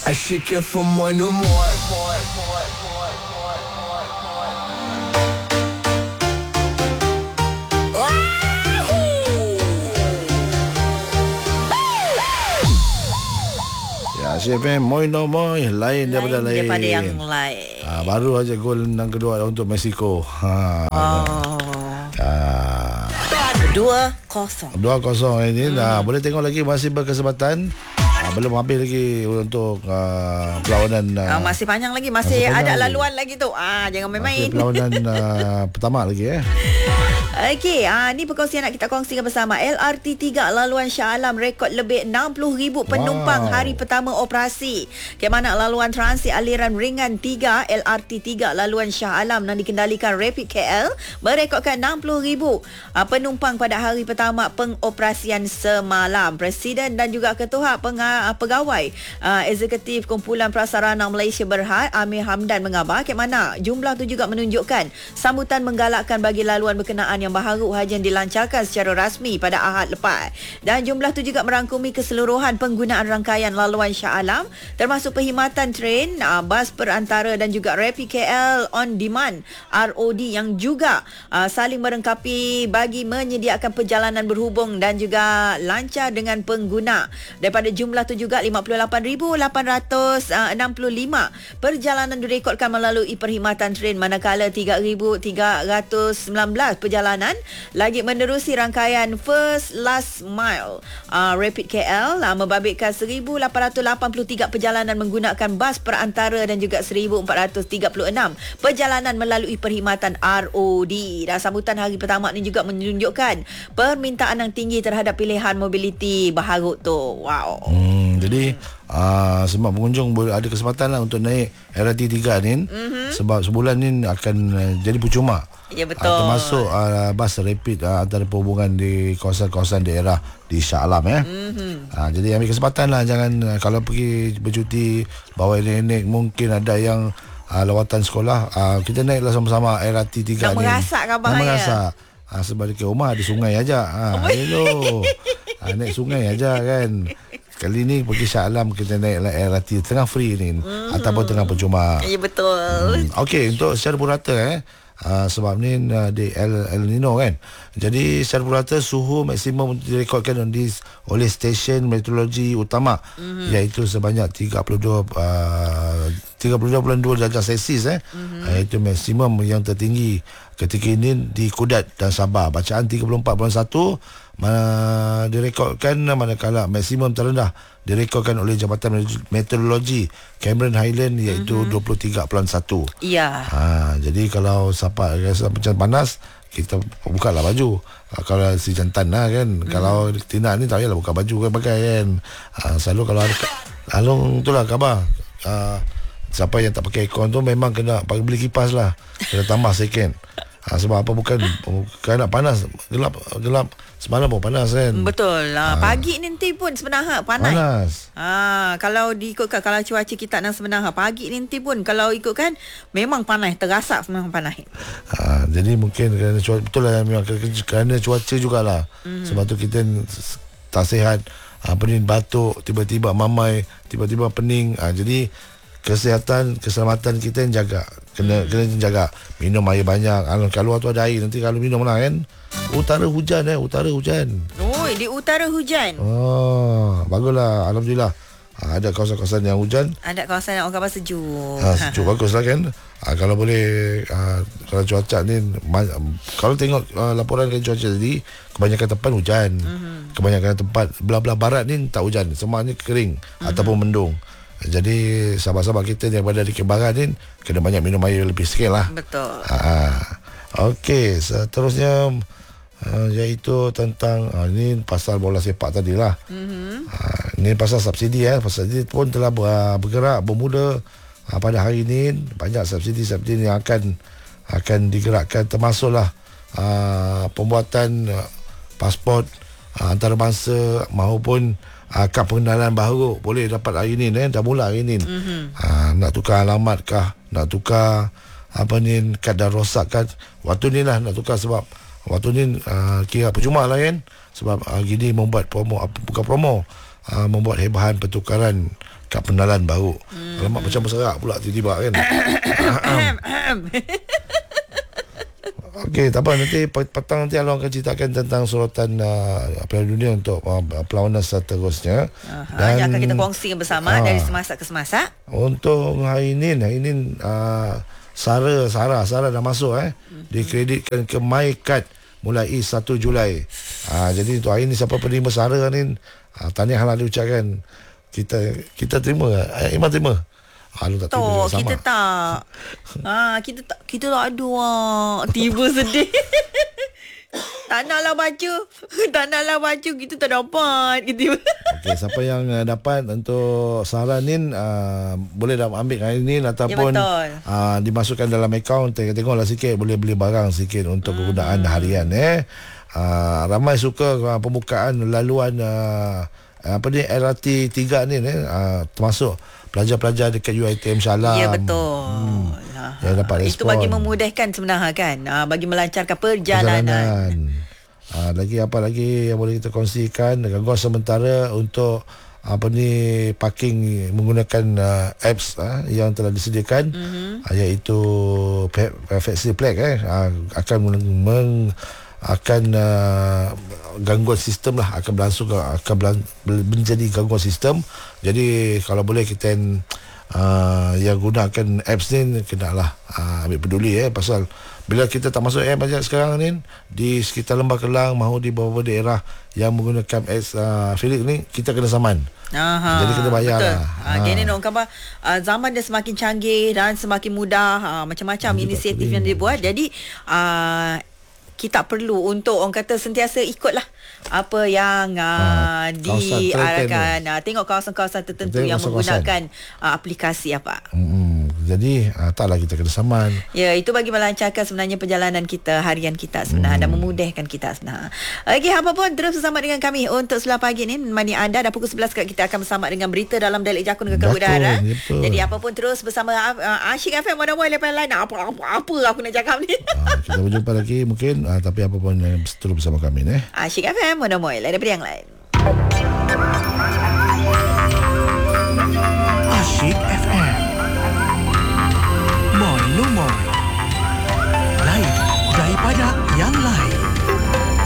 I shake it for more, no more. Ya, CFM Moi no Moi lain daripada lain. Daripada yang lain. Baru aja gol yang kedua untuk Mexico. Dua kosong. 2-0 ini. Boleh tengok lagi, masih berkesempatan. Belum habis lagi untuk perlawanan. Masih panjang lagi, masih ada laluan lagi tu. Jangan main-main. Masih perlawanan pertama lagi. Okey, ni perkongsian nak kita kongsikan bersama. LRT 3 laluan Shah Alam rekod lebih 60,000 penumpang hari pertama operasi. Kemana laluan transit aliran ringan 3 LRT 3 laluan Shah Alam yang dikendalikan Rapid KL merekodkan 60,000 penumpang pada hari pertama pengoperasian semalam. Presiden dan juga Ketua Pegawai Eksekutif Kumpulan Prasarana Malaysia Berhad Amir Hamdan mengabar kemana jumlah tu juga menunjukkan sambutan menggalakkan bagi laluan berkenaan yang baharu hajian dilancarkan secara rasmi pada Ahad lepas. Dan jumlah tu juga merangkumi keseluruhan penggunaan rangkaian laluan Shah Alam termasuk perkhidmatan train, bas perantara dan juga Rapid KL On Demand ROD yang juga saling melengkapi bagi menyediakan perjalanan berhubung dan juga lancar dengan pengguna. Daripada jumlah tu juga 58,865 perjalanan direkodkan melalui perkhidmatan train, manakala 3,319 perjalanan lagi menerusi rangkaian First Last Mile. Rapid KL membabitkan 1,883 perjalanan menggunakan bas perantara dan juga 1,436 perjalanan melalui perkhidmatan ROD. Dan sambutan hari pertama ni juga menunjukkan permintaan yang tinggi terhadap pilihan mobiliti baharu tu. Wow. Jadi semua pengunjung boleh ada kesempatan lah untuk naik LRT 3 ni. Sebab sebulan ni akan jadi percuma. Ya, betul. Termasuk bas rapid antara perhubungan di kawasan-kawasan daerah di Shah Alam jadi ambil kesempatan lah. Jangan kalau pergi bercuti bawa nenek, mungkin ada yang lawatan sekolah, kita naiklah sama-sama LRT 3 nak ni. Merasak abang ya? Sebab dekat rumah ada sungai aja. Hello. Naik sungai aja kan. Kali ni pergi Shah Alam, kita naik LRT tengah free ni ataupun tengah percuma. Ya, betul. Okey, untuk secara purata sebab ni di El Nino kan. Jadi secara purata suhu maksimum direkodkan oleh stesen meteorologi utama iaitu sebanyak 32.2 darjah Celsius iaitu maksimum yang tertinggi ketika ini di Kudat dan Sabah. Bacaan 34.1 direkodkan, manakala maksimum terendah direkodkan oleh Jabatan Meteorologi Cameron Highland iaitu 23.1. Ya. Jadi kalau siapa rasa macam panas, kita bukalah baju. Kalau si jantan lah kan. Kalau Tina ni tak payahlah buka baju kan, pakai kan. Selalu kalau ada Along itulah khabar. Siapa yang tak pakai aircon tu memang kena beli kipas lah. Kena tambah second. Sebab apa, bukan nak panas, gelap semalam pun panas kan. Betul lah. Pagi nanti pun sebenarnya panas. Kalau diikutkan, kalau cuaca kita nak sebenarnya pagi nanti pun kalau ikutkan memang panas, terasa memang panas. Jadi mungkin kerana cuaca, betul lah, memang kerana cuaca jugalah. Sebab tu kita tak sihat, pening, batuk, tiba-tiba mamai, tiba-tiba pening. Jadi kesihatan, keselamatan kita yang jaga. Kena jaga. Minum air banyak. Kalau tu ada air, nanti kalau minum lah kan. Utara hujan. Di utara hujan. Baguslah, alhamdulillah. Ada kawasan-kawasan yang hujan. Ada kawasan yang orang kata sejuk. Sejuk baguslah kan. Kalau boleh, kalau cuaca ni, kalau tengok laporan cuaca tadi, kebanyakan tempat hujan. Kebanyakan tempat belah-belah barat ni tak hujan. Semuanya kering ataupun mendung. Jadi sahabat-sahabat kita yang berada di Kebaran ni kena banyak minum air lebih sikit lah. Betul. Okey, seterusnya iaitu tentang ini pasal bola sepak tadi lah. Ini pasal subsidi subsidi pun telah bergerak bermula pada hari ini. Banyak subsidi yang akan digerakkan, termasuklah pembuatan pasport antarabangsa maupun kad pengenalan baru boleh dapat hari ni dah mula hari ni. Nak tukar alamat kah, nak tukar kad dah rosak kan, waktu ni lah nak tukar. Sebab waktu ni kira percuma lah kan, sebab gini membuat promo, bukan promo, membuat hebahan pertukaran kad pengenalan baru. Alamak, macam berserak pula tiba-tiba kan. Okey, tak apa, nanti petang nanti Along akan ceritakan tentang suratan Piala Dunia untuk perlawanan seterusnya. Dan akan kita kongsikan bersama dari semasa ke semasa. Untuk hari ini Sarah dah masuk dikreditkan ke MyCard mulai 1 Julai. Jadi untuk hari ini siapa penerima Sarah ni, tahniahlah diucapkan. Kita terima. Iman terima. Lu tak terima sama. Kita tak. Kita tak ada. Tiba sedih. Tak naklah baca. Kita tak dapat. Gitu. Okey, siapa yang dapat untuk Sarah ni boleh dah ambil hari ni ataupun dimasukkan dalam akaun, tengoklah sikit, boleh beli barang sikit untuk kegunaan harian. Ramai suka pembukaan laluan LRT 3 ni termasuk pelajar-pelajar dekat UiTM Shah Alam. Ya, betul. Dapat respon. Itu bagi memudahkan sebenarnya kan, bagi melancarkan perjalanan. Lagi apa lagi yang boleh kita kongsikan? Gangguan sementara untuk parking menggunakan apps yang telah disediakan, iaitu Flexi Plek akan gangguan sistem lah, akan menjadi gangguan sistem. Jadi kalau boleh kita yang gunakan apps ni kenalah ambil peduli pasal bila kita tak masuk app banyak sekarang ni di sekitar Lembah Kelang mahu di beberapa daerah yang menggunakan apps Felix ni, kita kena saman. Jadi kena bayar lah. Gini orang kata zaman dia semakin canggih dan semakin mudah, macam-macam inisiatif yang dibuat. Jadi kita perlu untuk orang kata sentiasa ikutlah apa yang diarahkan. Tengok kawasan-kawasan tertentu yang menggunakan aplikasi apa. Jadi taklah kita kena saman. Ya, itu bagi melancarkan sebenarnya perjalanan kita, harian kita sebenarnya, dan memudahkan kita sebenarnya. Okey, apa pun terus bersama dengan kami untuk Sebelah Pagi ni. Mani anda dah pukul 11 kita akan bersama dengan berita dalam dialek Jakun Kekal Udara. Jadi apa pun terus bersama Asyik FM Mono lain. Apa aku nak cakap ni. Kita berjumpa lagi mungkin, tapi apa pun terus bersama kami ni. Asyik FM Mono lain daripada yang lain.